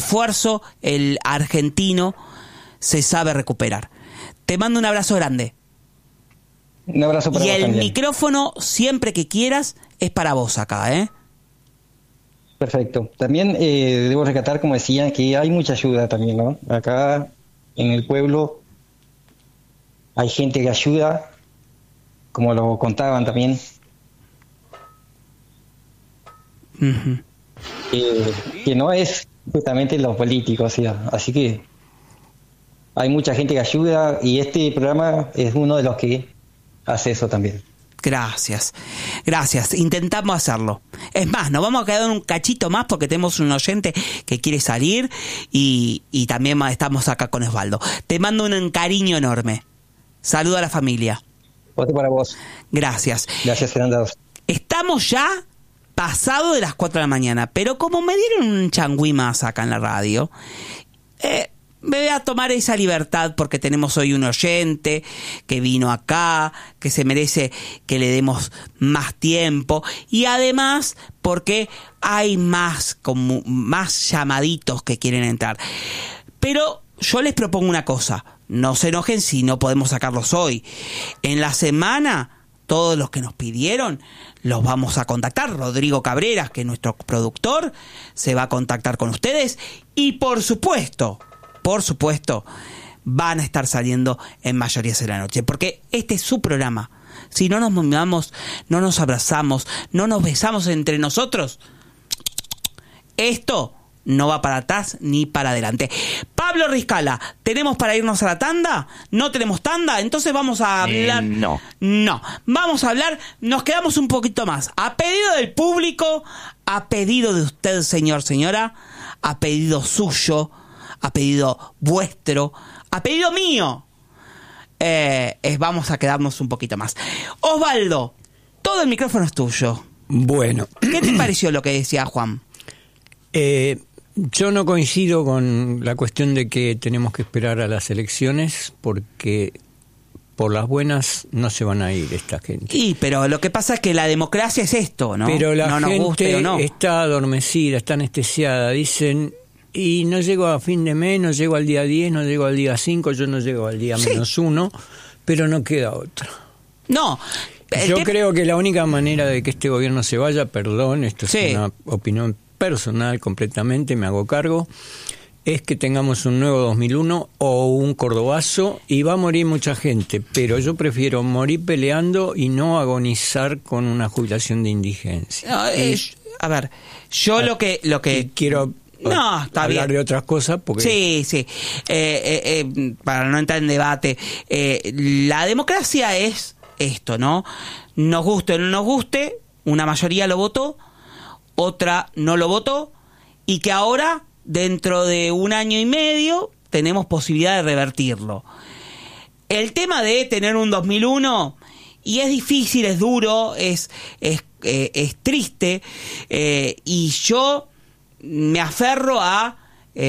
esfuerzo el argentino se sabe recuperar. Te mando un abrazo grande. Un abrazo para vos también. Y el micrófono, siempre que quieras, es para vos acá, ¿eh? Perfecto. También debo rescatar, como decía, que hay mucha ayuda también, ¿no? Acá en el pueblo hay gente que ayuda, como lo contaban también. Uh-huh. Que no es justamente los políticos, o sea, así que hay mucha gente que ayuda y este programa es uno de los que hace eso también. Gracias, intentamos hacerlo. Es más, nos vamos a quedar un cachito más porque tenemos un oyente que quiere salir y también estamos acá con Osvaldo. Te mando un cariño enorme. Saludo a la familia. Otro para vos. Gracias. Gracias, Fernando. Estamos ya pasado de las 4 de la mañana, pero como me dieron un changüí más acá en la radio, me voy a tomar esa libertad porque tenemos hoy un oyente que vino acá, que se merece que le demos más tiempo y además porque hay más llamaditos que quieren entrar. Pero yo les propongo una cosa, no se enojen si no podemos sacarlos hoy. En la semana, todos los que nos pidieron los vamos a contactar. Rodrigo Cabreras, que es nuestro productor, se va a contactar con ustedes y por supuesto, van a estar saliendo en Mayorías de la Noche, porque este es su programa. Si no nos mimamos, no nos abrazamos, no nos besamos entre nosotros, esto no va para atrás ni para adelante. Pablo Riscala, ¿tenemos para irnos a la tanda? ¿No tenemos tanda? Entonces vamos a hablar... No, vamos a hablar, nos quedamos un poquito más. A pedido del público, a pedido de usted, señor, señora, a pedido suyo, a pedido vuestro, a pedido mío, vamos a quedarnos un poquito más. Osvaldo, todo el micrófono es tuyo. Bueno. ¿Qué te pareció lo que decía Juan? Yo no coincido con la cuestión de que tenemos que esperar a las elecciones porque por las buenas no se van a ir esta gente. Pero lo que pasa es que la democracia es esto, ¿no? Pero la no nos gente guste o no. está adormecida, está anestesiada, dicen... Y no llego a fin de mes, no llego al día 10, no llego al día 5, yo no llego al día -1, pero no queda otra. No. Yo creo que la única manera de que este gobierno se vaya, perdón, esto es una opinión personal completamente, me hago cargo, es que tengamos un nuevo 2001 o un cordobazo y va a morir mucha gente, pero yo prefiero morir peleando y no agonizar con una jubilación de indigencia. No, a ver, yo lo que quiero... No, está hablar bien. De otras cosas porque... Sí. Para no entrar en debate, la democracia es esto, ¿no? Nos guste o no nos guste, una mayoría lo votó, otra no lo votó, y que ahora, dentro de 1 año y medio, tenemos posibilidad de revertirlo. El tema de tener un 2001, y es difícil, es duro, es triste, y yo... me aferro a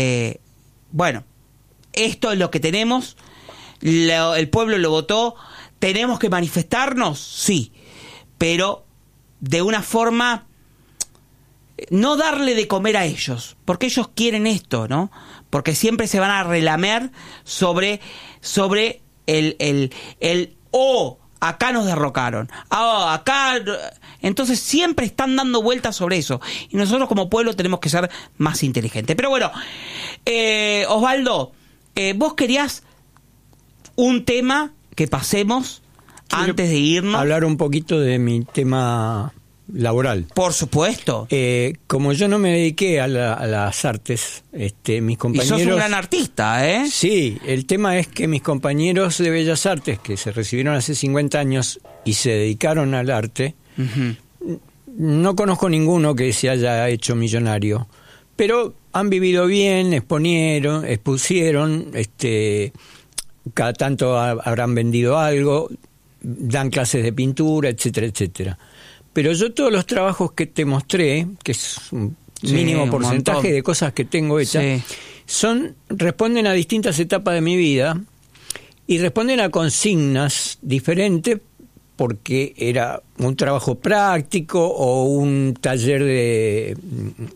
esto es lo que tenemos, el pueblo lo votó, tenemos que manifestarnos, sí, pero de una forma no darle de comer a ellos, porque ellos quieren esto, ¿no? Porque siempre se van a relamer sobre el acá nos derrocaron, acá... Entonces siempre están dando vueltas sobre eso. Y nosotros como pueblo tenemos que ser más inteligentes. Pero bueno, Osvaldo, vos querías un tema que pasemos antes de irnos. Hablar un poquito de mi tema laboral. Por supuesto. Como yo no me dediqué a las artes, mis compañeros... Y sos un gran artista, ¿eh? Sí, el tema es que mis compañeros de Bellas Artes, que se recibieron hace 50 años y se dedicaron al arte... Uh-huh. No conozco ninguno que se haya hecho millonario, pero han vivido bien, expusieron, cada tanto habrán vendido algo, dan clases de pintura, etcétera, etcétera. Pero yo todos los trabajos que te mostré, que es un mínimo porcentaje de cosas que tengo hechas, responden a distintas etapas de mi vida y responden a consignas diferentes, porque era un trabajo práctico o un taller de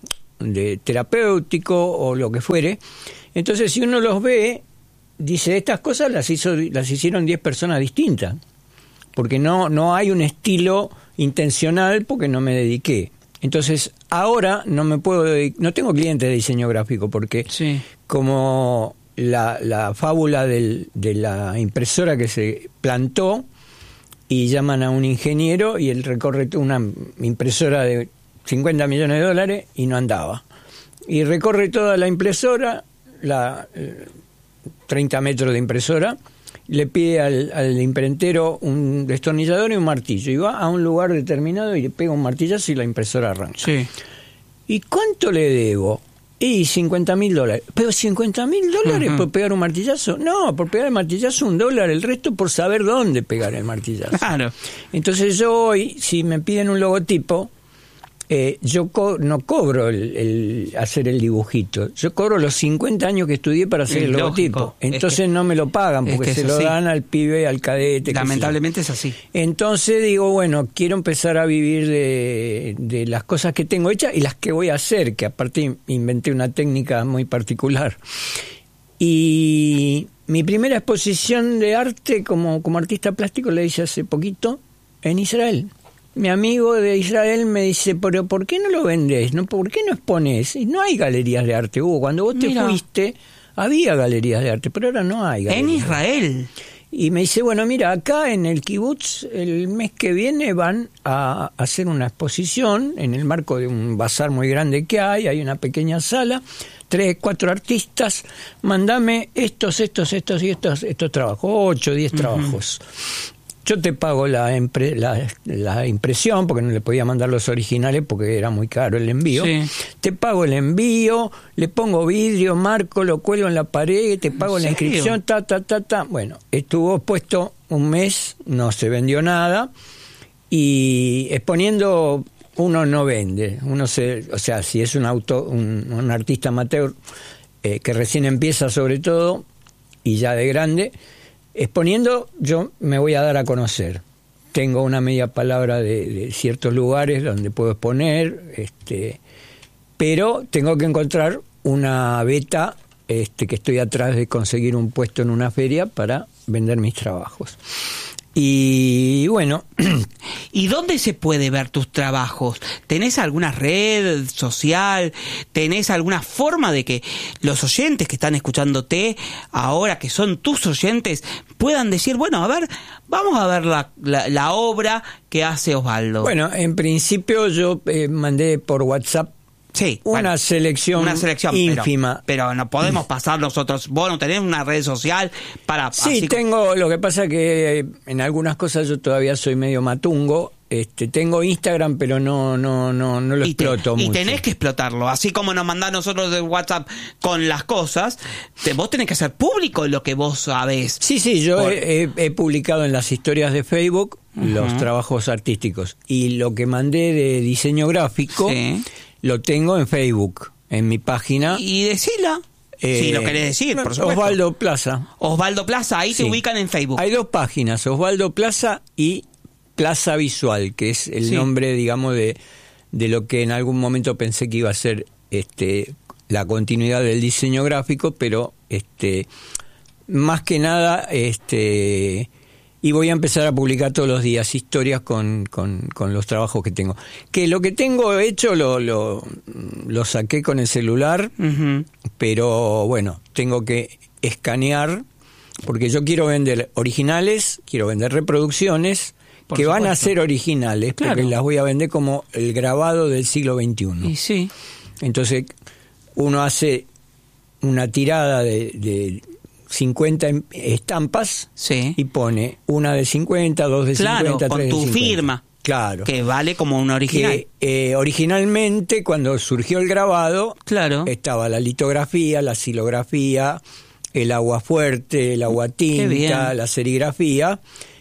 de terapéutico o lo que fuere. Entonces, si uno los ve, dice, estas cosas las hicieron 10 personas distintas, porque no hay un estilo intencional porque no me dediqué. Entonces, ahora no tengo clientes de diseño gráfico porque como la fábula de la impresora que se plantó y llaman a un ingeniero y él recorre una impresora de $50 millones y no andaba. Y recorre toda la impresora, 30 metros de impresora, le pide al imprentero un destornillador y un martillo, y va a un lugar determinado y le pega un martillazo y la impresora arranca. Sí. ¿Y cuánto le debo? Y $50.000. ¿Pero $50.000 por pegar un martillazo? No, por pegar el martillazo $1, el resto por saber dónde pegar el martillazo. Claro. Entonces yo hoy, si me piden un logotipo, yo no cobro el hacer el dibujito, yo cobro los 50 años que estudié para hacer el logotipo. Entonces no me lo pagan porque se lo dan al pibe, al cadete. Lamentablemente es así. Entonces digo, bueno, quiero empezar a vivir de las cosas que tengo hechas y las que voy a hacer, que aparte inventé una técnica muy particular. Y mi primera exposición de arte como artista plástico la hice hace poquito en Israel. Mi amigo de Israel me dice, pero ¿por qué no lo vendés? ¿Por qué no exponés? Y no hay galerías de arte, Hugo. Cuando vos te fuiste, había galerías de arte, pero ahora no hay galerías. En Israel. Y me dice, bueno, mira, acá en el kibutz, el mes que viene van a hacer una exposición en el marco de un bazar muy grande que hay una pequeña sala, 3, 4 artistas, mandame estos trabajos, 8, 10 trabajos. Yo te pago la impresión, porque no le podía mandar los originales porque era muy caro el envío. Sí. Te pago el envío, le pongo vidrio, marco, lo cuelgo en la pared, te pago la inscripción, Bueno, estuvo puesto un mes, no se vendió nada, y exponiendo uno no vende. Si es un artista amateur que recién empieza sobre todo, y ya de grande, exponiendo yo me voy a dar a conocer. Tengo una media palabra de ciertos lugares donde puedo exponer, pero tengo que encontrar una beta que estoy atrás de conseguir un puesto en una feria para vender mis trabajos. Y bueno. ¿Y dónde se puede ver tus trabajos? ¿Tenés alguna red social? ¿Tenés alguna forma de que los oyentes que están escuchándote ahora, que son tus oyentes, puedan decir, bueno, a ver, vamos a ver la obra que hace Osvaldo? Bueno, en principio yo mandé por WhatsApp una selección ínfima. Pero no podemos pasar nosotros. Vos no tenés una red social para... Sí, tengo. Lo que pasa que en algunas cosas yo todavía soy medio matungo. Tengo Instagram, pero no lo exploto mucho. Y tenés que explotarlo. Así como nos mandás nosotros de WhatsApp con las cosas, vos tenés que hacer público lo que vos sabés. Sí, yo he publicado en las historias de Facebook los trabajos artísticos. Y lo que mandé de diseño gráfico... lo tengo en Facebook, en mi página. Y decila, si lo querés decir, por supuesto. Osvaldo Plaza. Osvaldo Plaza, ahí te ubican en Facebook. Hay 2 páginas, Osvaldo Plaza y Plaza Visual, que es el nombre, digamos, de lo que en algún momento pensé que iba a ser la continuidad del diseño gráfico, pero más que nada... y voy a empezar a publicar todos los días historias con los trabajos que tengo. Que lo que tengo hecho lo saqué con el celular, pero bueno, tengo que escanear, porque yo quiero vender originales, quiero vender reproducciones, que van a ser originales, porque las voy a vender como el grabado del siglo XXI. Y sí. Entonces, uno hace una tirada de 50 estampas y pone una de 50, 2 de 50, 3 de 50. Con tu firma. Claro. Que vale como un original. Que originalmente, cuando surgió el grabado, estaba la litografía, la silografía, el agua fuerte, el agua tinta, la serigrafía,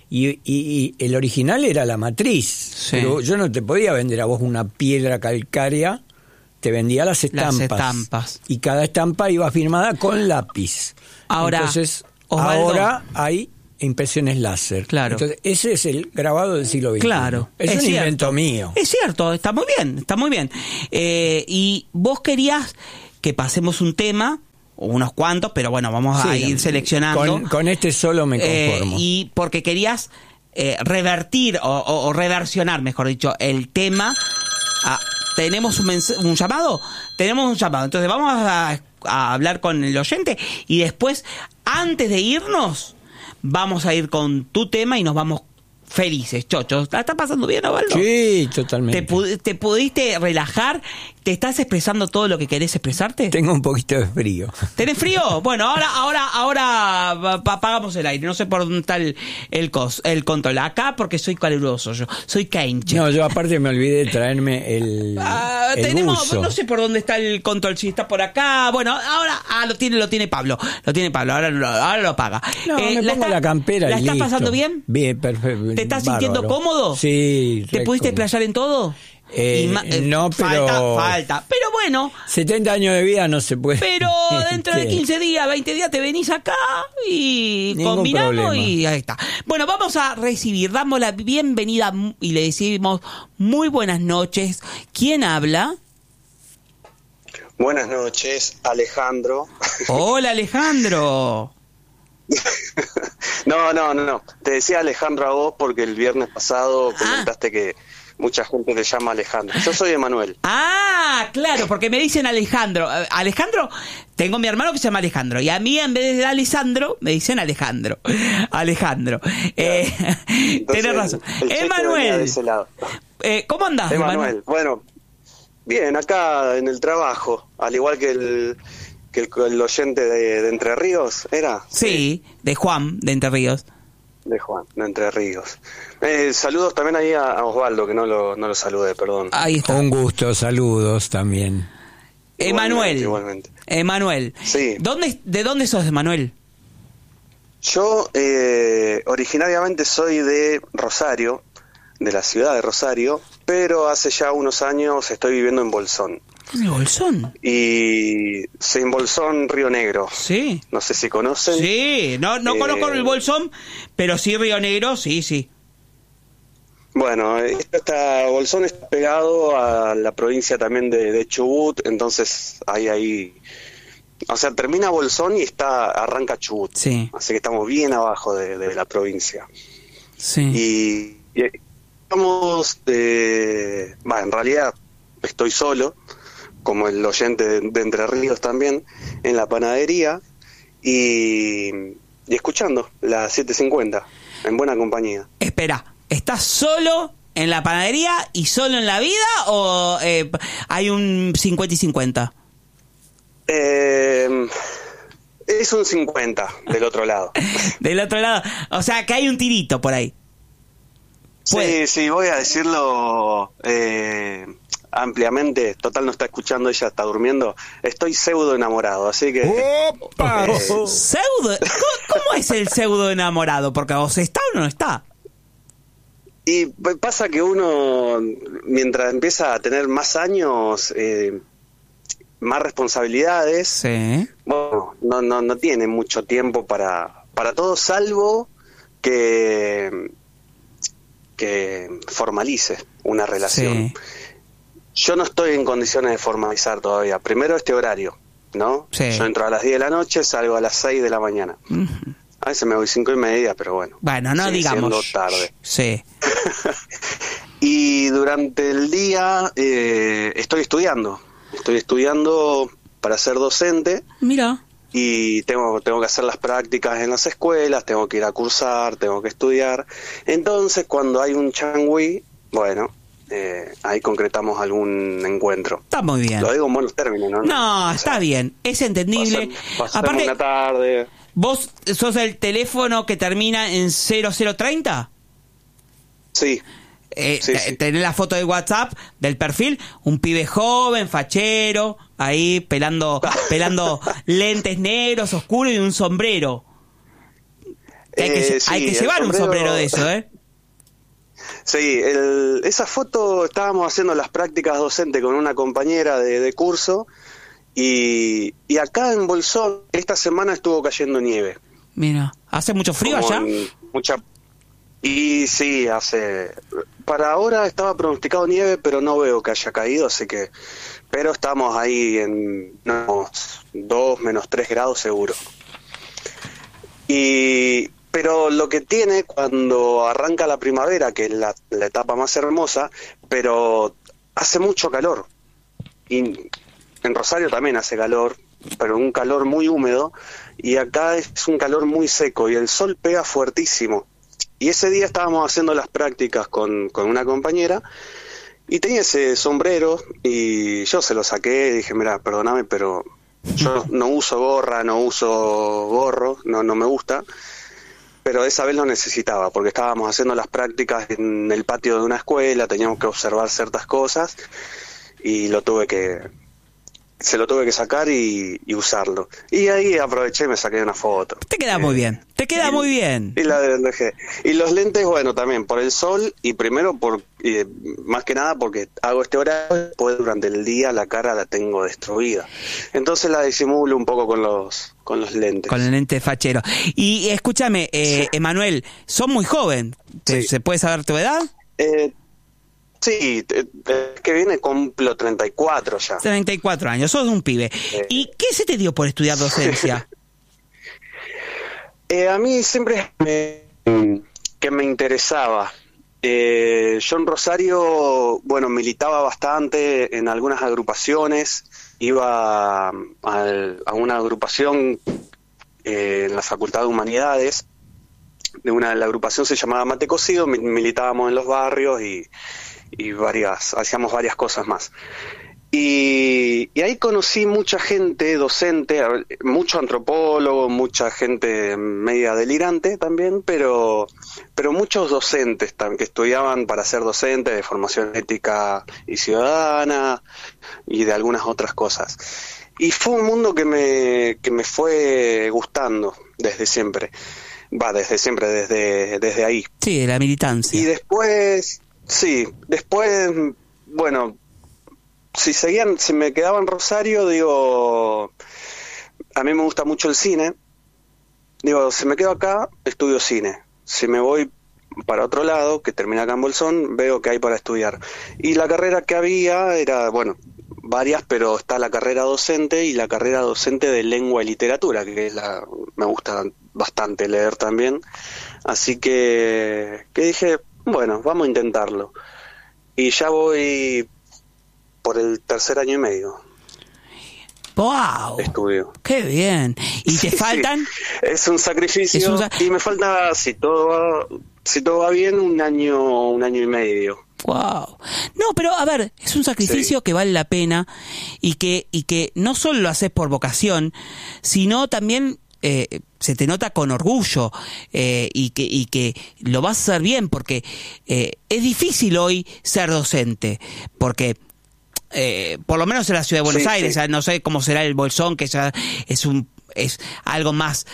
y el original era la matriz. Pero yo no te podía vender a vos una piedra calcárea, te vendía las estampas. Y cada estampa iba firmada con lápiz. Entonces, ahora hay impresiones láser. Claro. Entonces, ese es el grabado del siglo XXI. Claro. Es un cierto. invento mío. Es cierto, está muy bien, está muy bien. Y vos querías que pasemos un tema, o unos cuantos, pero bueno, vamos a ir seleccionando. Con este solo me conformo. Y porque querías revertir o reversionar, mejor dicho, el tema. ¿Tenemos un llamado? Tenemos un llamado. Entonces vamos a hablar con el oyente y después, antes de irnos, vamos a ir con tu tema y nos vamos felices, chochos. ¿La estás pasando bien, Osvaldo? Sí, totalmente. ¿Te pudiste relajar? ¿Te estás expresando todo lo que querés expresarte? Tengo un poquito de frío. ¿Tenés frío? Bueno, ahora apagamos el aire. No sé por dónde está el control. Acá porque soy caluroso yo. Soy Kenche. No, yo aparte me olvidé de traerme el buzo. No sé por dónde está el control. Si está por acá. Bueno, ahora lo tiene Pablo. Ahora lo apaga. No, me pongo la campera ¿La y estás listo. pasando bien? Bien, perfecto. ¿Te estás sintiendo cómodo? Sí. ¿Te pudiste explayar en todo? No, pero... Falta. Pero bueno. 70 años de vida no se puede. Pero dentro de 15 días, 20 días te venís acá y ningún combinamos problema. Y ahí está. Bueno, vamos a damos la bienvenida y le decimos muy buenas noches. ¿Quién habla? Buenas noches, Alejandro. Hola, Alejandro. No. Te decía Alejandro a vos porque el viernes pasado comentaste que mucha gente le llama Alejandro. Yo soy Emanuel. Ah, claro, porque me dicen Alejandro. Alejandro, tengo mi hermano que se llama Alejandro. Y a mí en vez de Alessandro, me dicen Alejandro. Alejandro. Tenés razón. Emanuel. ¿Cómo andás, Emanuel? Bueno, bien, acá en el trabajo, al igual que el oyente de Entre Ríos, ¿era? Sí, de Juan, de Entre Ríos. De Juan, de Entre Ríos. Saludos también ahí a Osvaldo, que no lo saludé, perdón. Ahí está. Un gusto, saludos también. Emanuel. Igualmente. Emanuel. Sí. ¿De dónde sos, Emanuel? Yo originariamente soy de Rosario, de la ciudad de Rosario, pero hace ya unos años estoy viviendo en Bolsón. ¿En Bolsón? Y sí, en Bolsón, Río Negro. Sí. No sé si conocen. Sí, no conozco el Bolsón, pero sí Río Negro, sí. Bueno, Bolsón está pegado a la provincia también de Chubut, entonces ahí, o sea, termina Bolsón y arranca Chubut. Sí. Así que estamos bien abajo de la provincia. Sí. Y estamos, en realidad estoy solo, como el oyente de Entre Ríos también, en la panadería y escuchando la 750, en buena compañía. Espera, ¿estás solo en la panadería y solo en la vida o hay un 50 y 50? Es un 50 del otro lado. Del otro lado, o sea que hay un tirito por ahí. Sí, voy a decirlo ampliamente. Total, no está escuchando, ella está durmiendo. Estoy pseudo enamorado, así que... ¡Opa! ¿Pseudo? ¿Cómo es el pseudo enamorado? Porque o se está o no está. Y pasa que uno, mientras empieza a tener más años, más responsabilidades, Sí. bueno, no tiene mucho tiempo para todo, salvo que formalice una relación. Sí. Yo no estoy en condiciones de formalizar todavía. Primero este horario, ¿no? Sí. Yo entro a las 10 de la noche, salgo a las 6 de la mañana. Uh-huh. A veces me voy 5:30, pero bueno. Bueno, no sigue digamos. siendo tarde. Sí. Y durante el día estoy estudiando. Estoy estudiando para ser docente. Mira. Y tengo que hacer las prácticas en las escuelas, tengo que ir a cursar, tengo que estudiar. Entonces, cuando hay un changüí, bueno, ahí concretamos algún encuentro. Está muy bien. Lo digo en buenos términos, ¿no? No, O está sea, bien. Es entendible. pasar una tarde. ¿Vos sos el teléfono que termina en 0030? Sí. Sí. Tenés la foto de WhatsApp del perfil, un pibe joven, fachero, ahí pelando lentes negros, oscuros y un sombrero. Que hay que llevar un sombrero de eso, ¿eh? Sí, esa foto estábamos haciendo las prácticas docentes con una compañera de curso y acá en Bolsón esta semana estuvo cayendo nieve. Mira, ¿hace mucho frío allá? Y sí, para ahora estaba pronosticado nieve, pero no veo que haya caído, así que... Pero estamos ahí en unos 2, -3 grados seguro. Pero lo que tiene cuando arranca la primavera, que es la etapa más hermosa, pero hace mucho calor. Y en Rosario también hace calor, pero un calor muy húmedo, y acá es un calor muy seco, y el sol pega fuertísimo. Y ese día estábamos haciendo las prácticas con una compañera, y tenía ese sombrero, y yo se lo saqué, y dije, mira, perdóname, pero yo no uso gorra, no uso gorro, no me gusta, pero esa vez lo necesitaba, porque estábamos haciendo las prácticas en el patio de una escuela, teníamos que observar ciertas cosas, y se lo tuve que sacar y usarlo. Y ahí aproveché y me saqué una foto. Te queda muy bien, muy bien. Y la dejé. Y los lentes, bueno, también por el sol, y primero más que nada porque hago este horario, después durante el día la cara la tengo destruida. Entonces la disimulo un poco con los lentes. Con el lente fachero. Y escúchame, Emanuel, sos muy joven. Sí. ¿Se puede saber tu edad? Sí, que viene cumplo 34 ya. 34 años, sos un pibe. ¿Y qué se te dio por estudiar docencia? A mí siempre que me interesaba. Yo en Rosario, bueno, militaba bastante en algunas agrupaciones, iba a una agrupación en la Facultad de Humanidades, la agrupación se llamaba Mate Cocido, militábamos en los barrios y hacíamos varias cosas más. Y ahí conocí mucha gente docente, mucho antropólogo, mucha gente media delirante también, pero muchos docentes que estudiaban para ser docentes de formación ética y ciudadana y de algunas otras cosas. Y fue un mundo que me fue gustando desde siempre. Desde ahí. Sí, de la militancia. Y después, bueno, si me quedaba en Rosario, digo, a mí me gusta mucho el cine, digo, si me quedo acá, estudio cine. Si me voy para otro lado, que termina acá en Bolsón, veo que hay para estudiar. Y la carrera que había era, bueno, varias, pero está la carrera docente y la carrera docente de lengua y literatura, que me gusta bastante leer también. Así que dije, bueno, vamos a intentarlo. Y ya voy por el 3er año y medio. ¡Wow! Estudio. ¡Qué bien! ¿Y te faltan? Sí. Es un sacrificio y me falta, si todo va bien, un año y medio. Wow. No, pero a ver, es un sacrificio que vale la pena y que no solo lo haces por vocación, sino también se te nota con orgullo y que lo vas a hacer bien, porque es difícil hoy ser docente, porque por lo menos en la ciudad de Buenos Aires, no sé cómo será el Bolsón, que ya es algo más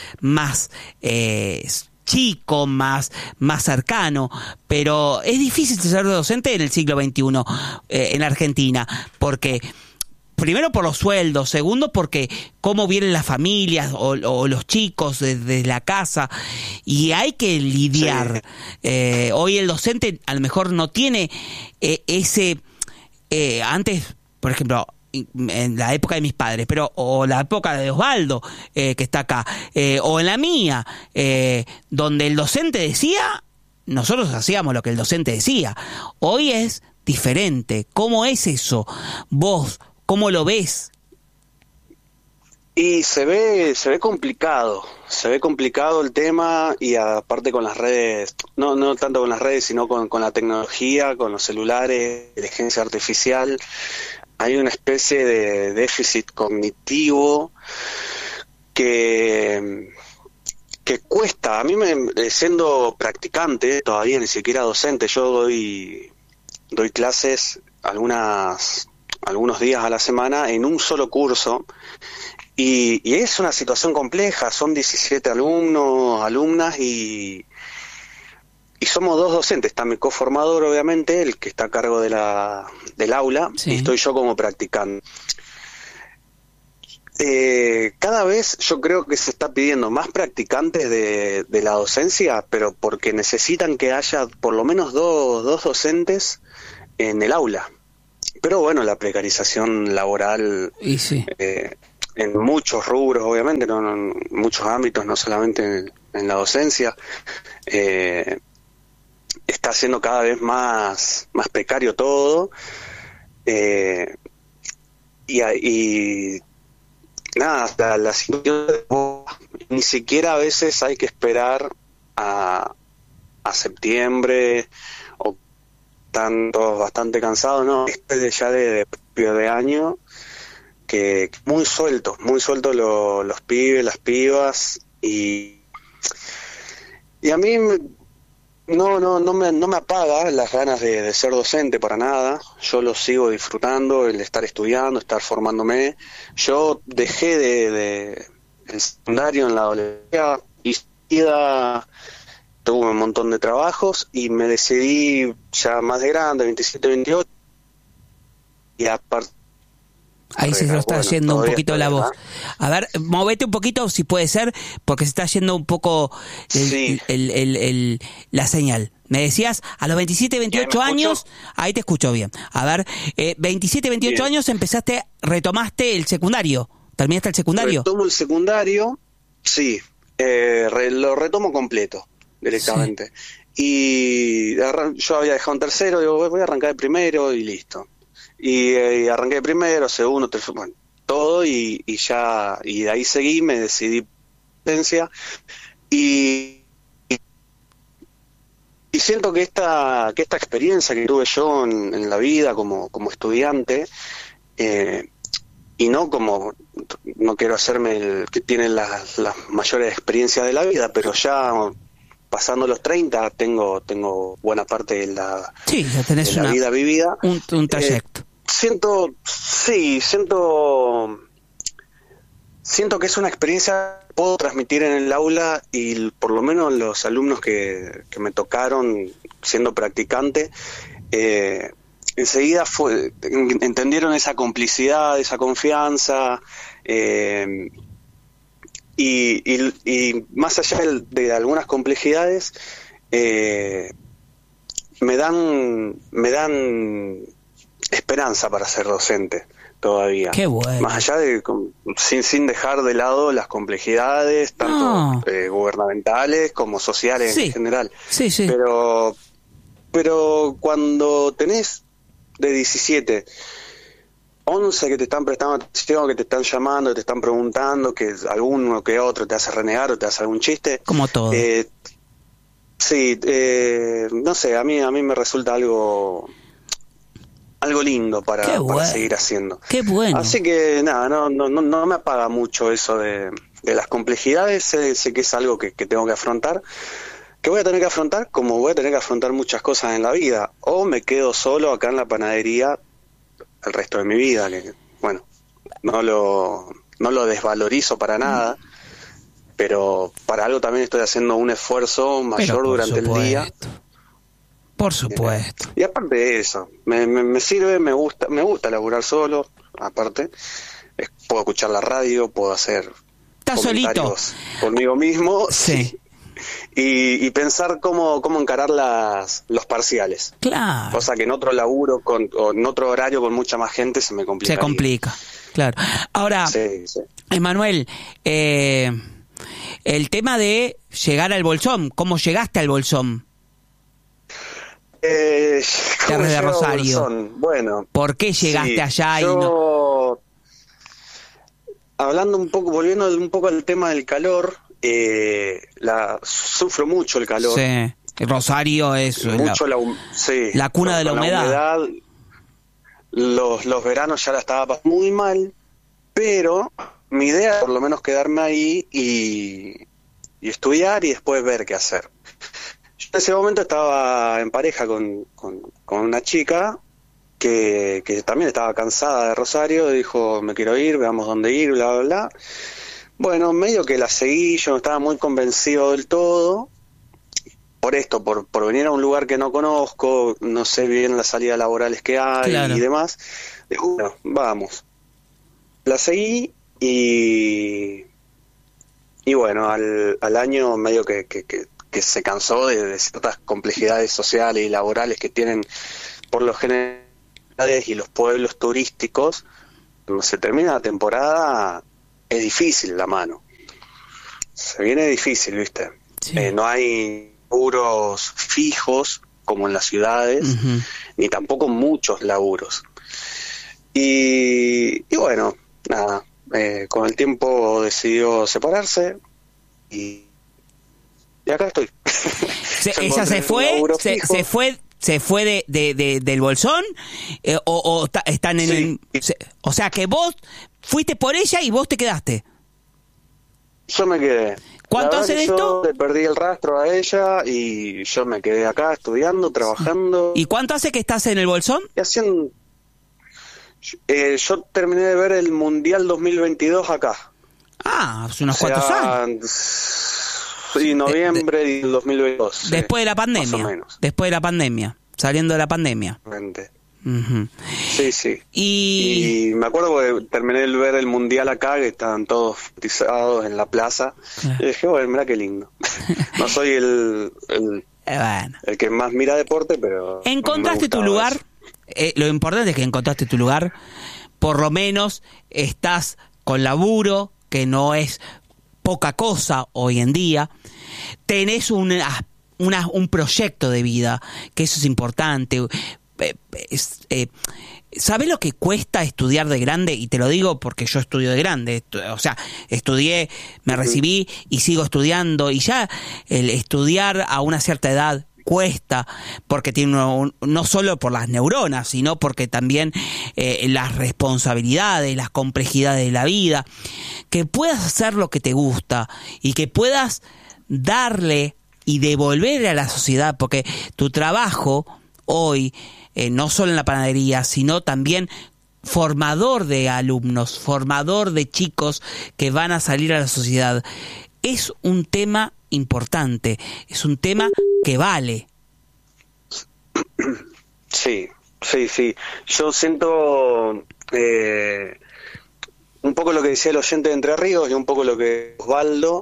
chico, más cercano, pero es difícil ser docente en el siglo XXI en Argentina, porque primero por los sueldos, segundo porque cómo vienen las familias o los chicos desde la casa, y hay que lidiar. Hoy el docente a lo mejor no tiene ese... antes, por ejemplo, en la época de mis padres, o la época de Osvaldo, que está acá, o en la mía, donde el docente decía, nosotros hacíamos lo que el docente decía. Hoy es diferente. ¿Cómo es eso? Vos, ¿cómo lo ves? Y se ve complicado el tema, y aparte con las redes, no tanto con las redes, sino con la tecnología, con los celulares, inteligencia artificial, hay una especie de déficit cognitivo que cuesta. A mí, siendo practicante, todavía ni siquiera docente, yo doy clases algunos días a la semana en un solo curso, y es una situación compleja. Son 17 alumnas y somos 2 docentes. Está mi coformador, obviamente, el que está a cargo del aula, y estoy yo como practicante. Cada vez yo creo que se está pidiendo más practicantes de la docencia, pero porque necesitan que haya por lo menos dos docentes en el aula. Pero bueno, la precarización laboral Y sí. En muchos rubros, obviamente, no en muchos ámbitos, no solamente en la docencia, está haciendo cada vez más precario todo. Y nada, la situación ni siquiera a veces hay que esperar a septiembre, o están todos bastante cansados, ¿no? Desde ya de principio de año, que muy sueltos los pibes, las pibas, y a mí no me apaga las ganas de ser docente para nada. Yo lo sigo disfrutando, el estar estudiando, estar formándome. Yo dejé de el secundario en la adolescencia y tuve un montón de trabajos y me decidí ya más de grande, 27, 28, y aparte. Ahí se lo está yendo un poquito la voz. A ver, movete un poquito si puede ser, porque se está yendo un poco Sí. la señal. Me decías, a los 27, 28 años, ahí te escucho bien. A ver, 27, 28 Bien. años retomaste el secundario. ¿Terminaste el secundario? Retomo el secundario, sí, lo retomo completo, directamente. Y yo había dejado un tercero, digo, voy a arrancar de primero y listo. Y arranqué de primero, segundo, tercero, bueno, todo, y ya, y de ahí seguí, me decidí licencia, y siento que esta experiencia que tuve yo en la vida como estudiante, y no quiero hacerme el que tiene las mayores experiencias de la vida, pero ya pasando los 30 tengo buena parte de la, Sí, ya tenés de la vida vivida. un trayecto. Siento que es una experiencia que puedo transmitir en el aula, y por lo menos los alumnos que me tocaron siendo practicante, enseguida entendieron esa complicidad, esa confianza, y más allá de algunas complejidades, me dan esperanza para ser docente todavía. Qué bueno. Más allá de sin dejar de lado las complejidades, tanto gubernamentales como sociales Sí. en general. Sí, sí. Pero cuando tenés de 17, 11 que te están prestando atención, que te están llamando, que te están preguntando, que alguno que otro te hace renegar o te hace algún chiste. Como todo. Sí, no sé, a mí me resulta algo lindo para seguir haciendo. Qué bueno. Así que nada, no me apaga mucho eso de las complejidades. Sé que es algo que tengo que afrontar, que voy a tener que afrontar, como voy a tener que afrontar muchas cosas en la vida, o me quedo solo acá en la panadería el resto de mi vida, que bueno, no lo desvalorizo para nada, pero para algo también estoy haciendo un esfuerzo mayor durante el día. Por supuesto. Y aparte de eso, me sirve, me gusta laburar solo, aparte. Puedo escuchar la radio, puedo hacer ¿Estás solito? comentarios conmigo mismo. Sí. Y pensar cómo encarar los parciales. Claro. Cosa que en otro laburo, o en otro horario con mucha más gente, se me complica. Se complica, claro. Ahora, Sí. Emanuel, el tema de llegar al Bolsón, ¿cómo llegaste al Bolsón? ¿Cómo de llego a Rosario. Bolsón? Bueno. ¿Por qué llegaste allá y no? Volviendo un poco al tema del calor, sufro mucho el calor. Sí, Rosario es Mucho la cuna de la humedad. Los veranos ya la estaba pasando muy mal, pero mi idea es por lo menos quedarme ahí y estudiar y después ver qué hacer. Yo en ese momento estaba en pareja con una chica que también estaba cansada de Rosario, dijo, me quiero ir, veamos dónde ir, bla, bla, bla. Bueno, medio que la seguí, yo no estaba muy convencido del todo, por venir a un lugar que no conozco, no sé bien las salidas laborales que hay, claro, y demás. Dijo, bueno, vamos. La seguí, Y bueno, al año medio que se cansó de ciertas complejidades sociales y laborales que tienen por los generales y los pueblos turísticos. Cuando se termina la temporada es difícil la mano, se viene difícil, ¿viste? Sí. No hay laburos fijos como en las ciudades, ni tampoco muchos laburos. Y bueno, nada, con el tiempo decidió separarse y acá estoy. ¿Ella se fue del Bolsón? ¿O están en Sí. o sea, que vos fuiste por ella y vos te quedaste? Yo me quedé. ¿Cuánto La hace verdad de que esto? yo le perdí el rastro a ella y yo me quedé acá estudiando, trabajando. ¿Y cuánto hace que estás en el Bolsón? Y haciendo... yo terminé de ver el Mundial 2022 acá. Hace unos cuantos años. Sí, noviembre del 2022. sí, Después de la más o pandemia. menos. Después de la pandemia. Saliendo de la pandemia. Exactamente. Ujú. Sí, sí. Y... Y me acuerdo que terminé de ver el Mundial acá, que estaban todos cotizados en la plaza. Claro. Y dije, bueno, mira qué lindo. No soy el bueno. que más mira deporte, pero... ¿Encontraste me tu gustaba lugar? eso. Lo importante es que encontraste tu lugar. Por lo menos estás con laburo, que no es poca cosa hoy en día. Tenés un proyecto de vida, que eso es importante. ¿Sabés lo que cuesta estudiar de grande? Y te lo digo porque yo estudio de grande. O sea, estudié, me recibí y sigo estudiando. Y ya el estudiar a una cierta edad cuesta, porque tiene no solo por las neuronas, sino porque también las responsabilidades, las complejidades de la vida. Que puedas hacer lo que te gusta y que puedas darle y devolverle a la sociedad, porque tu trabajo hoy, no solo en la panadería, sino también formador de alumnos, formador de chicos que van a salir a la sociedad, es un tema importante, es un tema que vale. Sí. Yo siento un poco lo que decía el oyente de Entre Ríos y un poco lo que Osvaldo.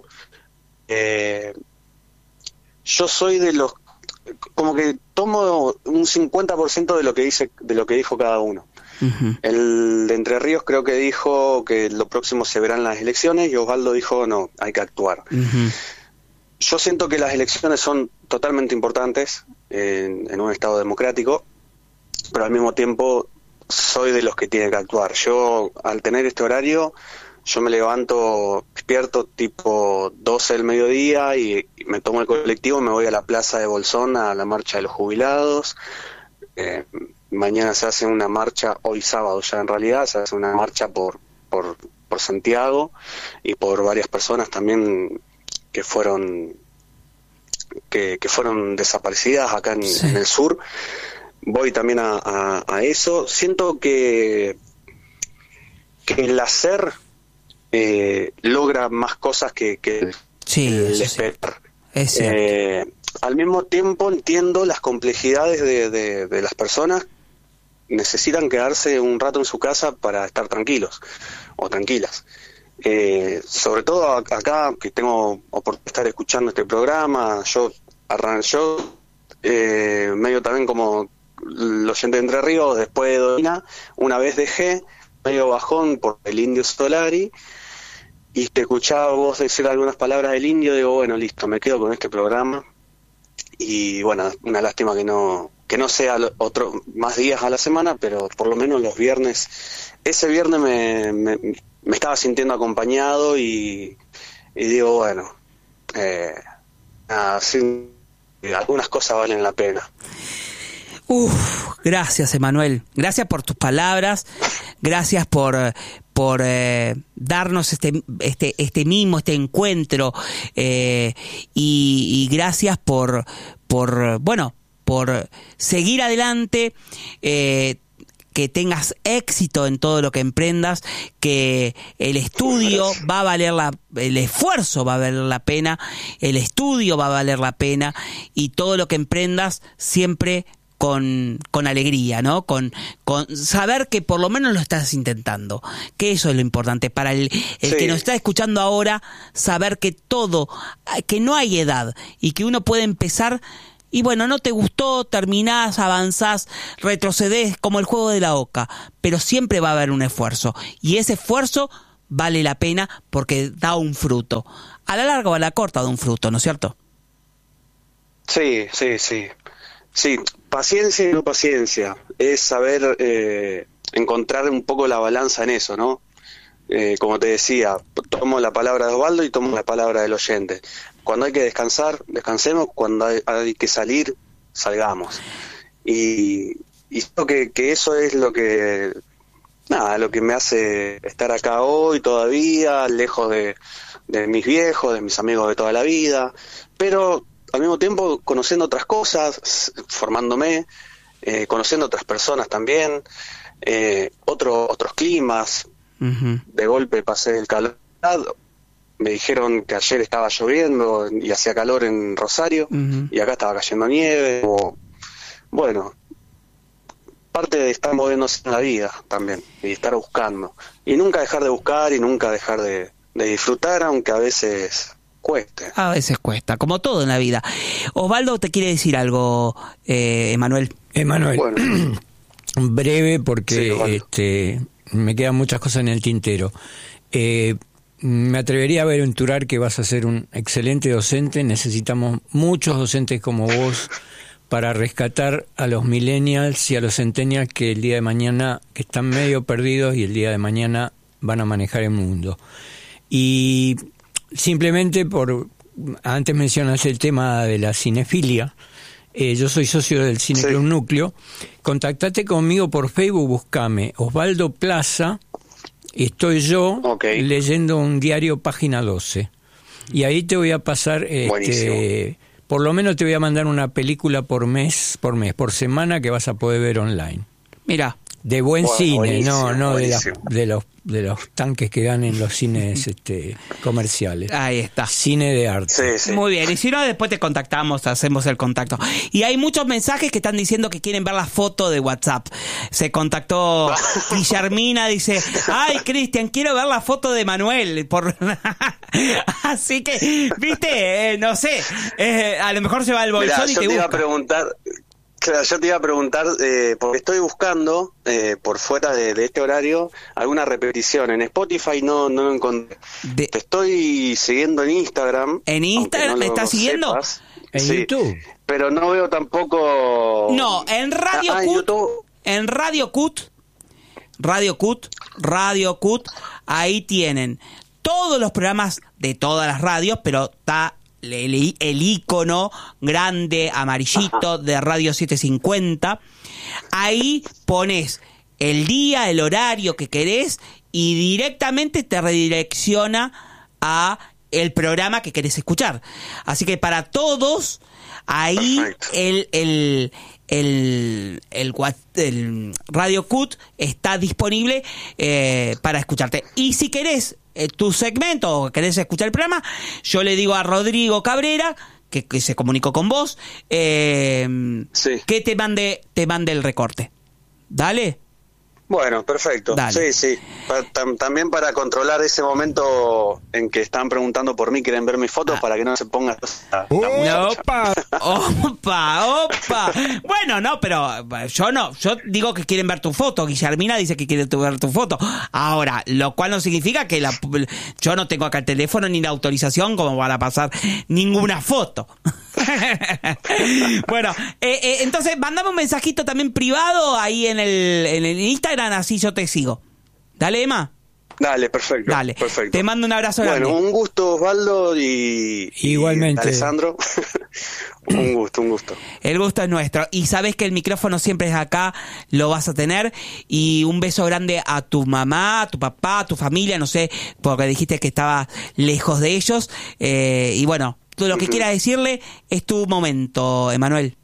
Yo soy de los, como que tomo un 50% de lo que dijo cada uno. Uh-huh. El de Entre Ríos creo que dijo que lo próximo se verán las elecciones y Osvaldo dijo no, hay que actuar. Uh-huh. Yo siento que las elecciones son totalmente importantes en un estado democrático, pero al mismo tiempo soy de los que tienen que actuar. Yo, al tener este horario, yo me levanto, despierto tipo 12 del mediodía y me tomo el colectivo y me voy a la plaza de Bolsón a la marcha de los jubilados. Mañana se hace una marcha, hoy sábado ya en realidad, se hace una marcha por Santiago y por varias personas también que fueron desaparecidas acá en el sur. Voy también a eso. Siento que el hacer logra más cosas que el esperar. Es cierto. Al mismo tiempo entiendo las complejidades de las personas. Necesitan quedarse un rato en su casa para estar tranquilos o tranquilas. Sobre todo acá que tengo oportunidad de estar escuchando este programa, yo medio también como el oyente de Entre Ríos, después de Dolina, una vez dejé medio bajón por el Indio Solari y te escuchaba vos decir algunas palabras del Indio, digo bueno, listo, me quedo con este programa y bueno, una lástima que no sea más días a la semana, pero por lo menos los viernes, ese viernes me estaba sintiendo acompañado y digo, bueno, sí, algunas cosas valen la pena. Gracias, Emanuel. Gracias por tus palabras. Gracias por darnos este mimo, este encuentro. Y gracias por seguir adelante. Que tengas éxito en todo lo que emprendas, que el estudio va a valer el esfuerzo va a valer la pena, el estudio va a valer la pena y todo lo que emprendas siempre con alegría, ¿no? Con saber que por lo menos lo estás intentando, que eso es lo importante para el que nos está escuchando ahora, saber que que no hay edad y que uno puede empezar. Y bueno, no te gustó, terminás, avanzás, retrocedés como el juego de la oca, pero siempre va a haber un esfuerzo, y ese esfuerzo vale la pena porque da un fruto. A la larga o a la corta da un fruto, ¿no es cierto? Sí. Sí, paciencia y no paciencia. Es saber encontrar un poco la balanza en eso, ¿no? Como te decía, tomo la palabra de Osvaldo y tomo la palabra del oyente. Cuando hay que descansar, descansemos. Cuando hay que salir, salgamos. Y creo que eso es lo que me hace estar acá hoy todavía, lejos de mis viejos, de mis amigos de toda la vida, pero al mismo tiempo conociendo otras cosas, formándome, conociendo otras personas también, otros climas. Uh-huh. De golpe pasé el calor. Me dijeron que ayer estaba lloviendo y hacía calor en Rosario, uh-huh, y acá estaba cayendo nieve. Bueno, parte de estar moviéndose en la vida también, y estar buscando, y nunca dejar de buscar, y nunca dejar de disfrutar, aunque a veces cueste. A veces cuesta, como todo en la vida. Osvaldo te quiere decir algo, Emanuel. Bueno. Breve, porque sí, me quedan muchas cosas en el tintero. Me atrevería a aventurar que vas a ser un excelente docente. Necesitamos muchos docentes como vos para rescatar a los millennials y a los centennials que el día de mañana, que están medio perdidos y el día de mañana van a manejar el mundo. Y simplemente antes mencionaste el tema de la cinefilia. Yo soy socio del Cine Club Núcleo. Contactate conmigo por Facebook, buscame Osvaldo Plaza. Estoy yo leyendo un diario, Página 12. Y ahí te voy a pasar, por lo menos te voy a mandar una película por semana, que vas a poder ver online. Mira. De buen cine, no de los tanques que dan en los cines comerciales. Ahí está. Cine de arte. Sí. Muy bien, y si no, después te contactamos, hacemos el contacto. Y hay muchos mensajes que están diciendo que quieren ver la foto de WhatsApp. Se contactó Guillermina, dice, ay, Cristian, quiero ver la foto de Manuel. Así que, viste, no sé, a lo mejor se va al bolsón y te busca. Yo te iba a preguntar, porque estoy buscando, por fuera de este horario, alguna repetición. En Spotify no lo encontré. Te estoy siguiendo en Instagram. ¿En Instagram me estás siguiendo? Sepas. ¿En YouTube? Pero no veo tampoco... No, en Radio Cut. En Radio Cut, ahí tienen todos los programas de todas las radios, pero está el icono grande amarillito de Radio 750. Ahí pones el día, el horario que querés y directamente te redirecciona a el programa que querés escuchar. Así que para todos ahí el Radio Cut está disponible para escucharte. Y si querés tu segmento o querés escuchar el programa, yo le digo a Rodrigo Cabrera, que se comunicó con vos, que te mande el recorte. Dale. Bueno, perfecto. Dale. Sí. También para controlar ese momento en que están preguntando por mí, quieren ver mis fotos, para que no se ponga... Opa. Bueno, no, pero yo digo que quieren ver tu foto. Guillermina dice que quiere ver tu foto. Ahora, lo cual no significa que yo no tengo acá el teléfono ni la autorización como para pasar ninguna foto. Bueno, entonces mandame un mensajito también privado ahí en el Instagram, así yo te sigo. Dale, Emma. Dale, perfecto. Dale, perfecto. Te mando un abrazo grande. Bueno, un gusto, Osvaldo, y igualmente, Alessandro. Un gusto. El gusto es nuestro. Y sabes que el micrófono siempre es acá, lo vas a tener. Y un beso grande a tu mamá, a tu papá, a tu familia, no sé, porque dijiste que estaba lejos de ellos. Y bueno, todo lo que quieras decirle es tu momento, Emanuel.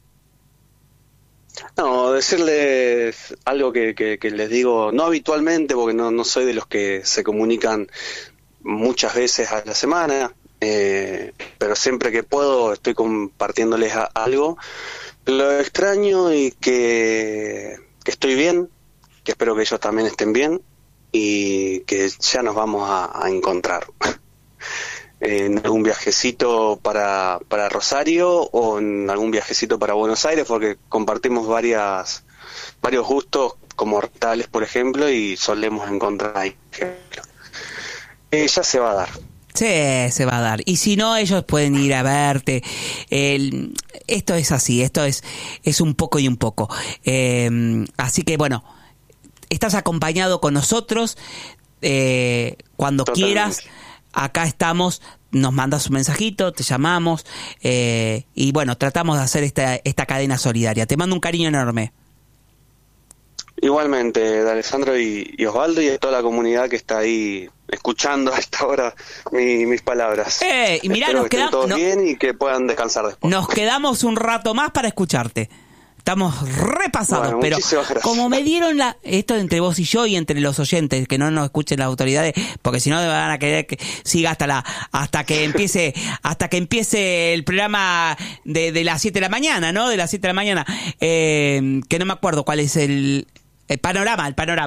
No, decirles algo que les digo, no habitualmente, porque no soy de los que se comunican muchas veces a la semana, pero siempre que puedo estoy compartiéndoles algo, lo extraño y que estoy bien, que espero que ellos también estén bien y que ya nos vamos a encontrar en algún viajecito para Rosario o en algún viajecito para Buenos Aires, porque compartimos varios gustos como tales, por ejemplo, y solemos encontrar ahí. Ya se va a dar. Sí, se va a dar. Y si no, ellos pueden ir a verte. Esto es así, esto es un poco y un poco. Así que bueno, estás acompañado con nosotros. Cuando Totalmente. quieras, acá estamos. Nos mandas un mensajito, te llamamos. Y bueno, tratamos de hacer esta cadena solidaria. Te mando un cariño enorme. Igualmente, de Alessandro y Osvaldo y de toda la comunidad que está ahí escuchando a esta hora mis palabras. Y mirá, Espero nos que estén todos bien y que puedan descansar después. Nos quedamos un rato más para escucharte. Estamos repasados, Bueno, pero muchísimas gracias. como me dieron esto entre vos y yo y entre los oyentes, que no nos escuchen las autoridades, porque si no van a querer que siga hasta que empiece el programa de las 7 de la mañana, ¿no? De las 7 de la mañana, que no me acuerdo cuál es el panorama.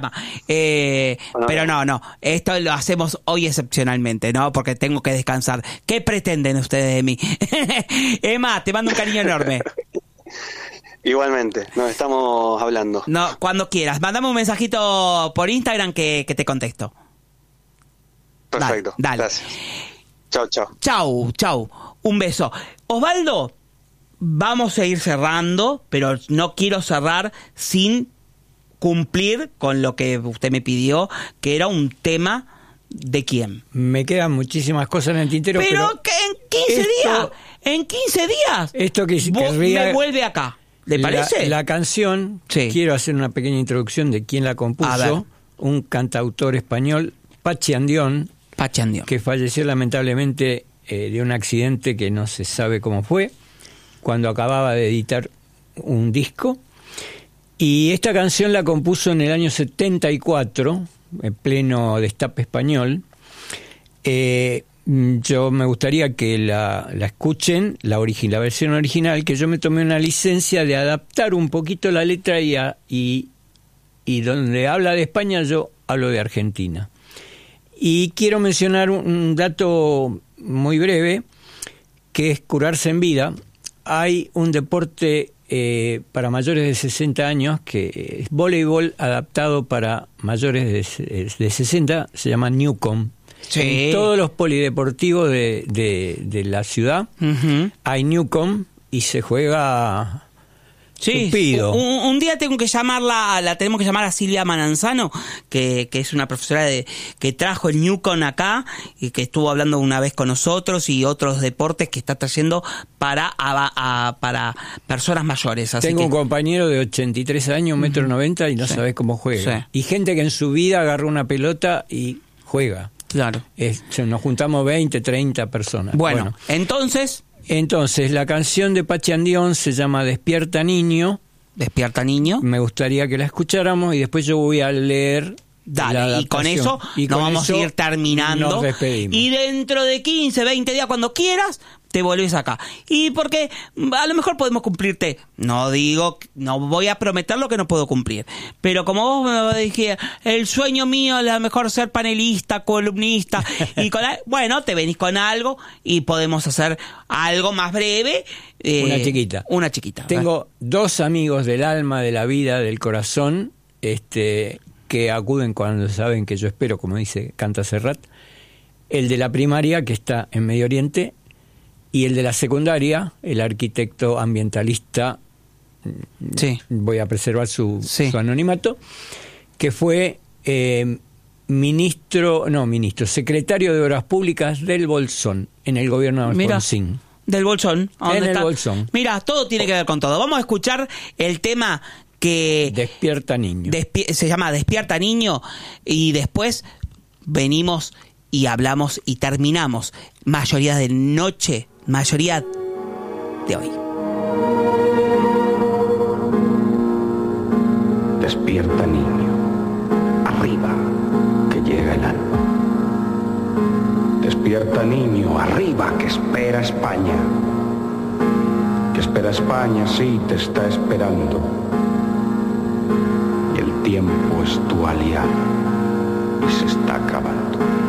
Pero no, esto lo hacemos hoy excepcionalmente, ¿no? Porque tengo que descansar. ¿Qué pretenden ustedes de mí? Emma, te mando un cariño enorme. Igualmente, nos estamos hablando. No, cuando quieras. Mándame un mensajito por Instagram que te contesto. Perfecto, Dale. gracias. Chau. Chau. Un beso. Osvaldo, vamos a ir cerrando, pero no quiero cerrar sin cumplir con lo que usted me pidió, que era un tema de quién. Me quedan muchísimas cosas en el tintero, Pero que en 15 días, esto que vos querría, me vuelve acá. ¿Le parece? La canción, Sí. quiero hacer una pequeña introducción de quién la A ver. compuso, un cantautor español, Pachi Andión, que falleció lamentablemente de un accidente que no se sabe cómo fue, cuando acababa de editar un disco. Y esta canción la compuso en el año 74, en pleno destape español. Yo me gustaría que la escuchen, la versión original, que yo me tomé una licencia de adaptar un poquito la letra y donde habla de España yo hablo de Argentina. Y quiero mencionar un dato muy breve, que es curarse en vida. Hay un deporte para mayores de 60 años que es voleibol adaptado para mayores de 60, se llama Newcomb. Sí. En todos los polideportivos de la ciudad hay Newcomb y se juega tupido. Un día tengo que la tenemos que llamar a Silvia Mananzano, que es una profesora que trajo el Newcomb acá y que estuvo hablando una vez con nosotros, y otros deportes que está trayendo para personas mayores. Así Tengo un compañero de 83 años, 1,90 m, y no sabes cómo juega. Sí. Y gente que en su vida agarró una pelota y juega. Claro. Nos juntamos 20, 30 personas. Bueno, entonces, la canción de Pachi Andión se llama Despierta Niño. Despierta Niño. Me gustaría que la escucháramos y después yo voy a leer. Dale, y con eso nos vamos a ir terminando. Nos despedimos. Y dentro de 15, 20 días, cuando quieras, te volvés acá. Y porque a lo mejor podemos cumplirte. No voy a prometer lo que no puedo cumplir. Pero como vos me dijiste, el sueño mío es a lo mejor ser panelista, columnista. Y bueno, te venís con algo y podemos hacer algo más breve. Una chiquita. Tengo dos amigos del alma, de la vida, del corazón, que acuden cuando saben que yo espero, como canta Serrat. El de la primaria, que está en Medio Oriente, y el de la secundaria, el arquitecto ambientalista, voy a preservar su anonimato, que fue secretario de Obras Públicas del Bolsón, en el gobierno de Alfonsín. Del Bolsón. En el Bolsón. Mira, todo tiene que ver con todo. Vamos a escuchar el tema que Despierta Niño. Se llama Despierta Niño, y después venimos y hablamos y terminamos mayoría de noche, mayoría de hoy. Despierta niño, arriba, que llega el alba. Despierta niño, arriba, que espera España. que espera España, sí, te está esperando. Y el tiempo es tu aliado y se está acabando.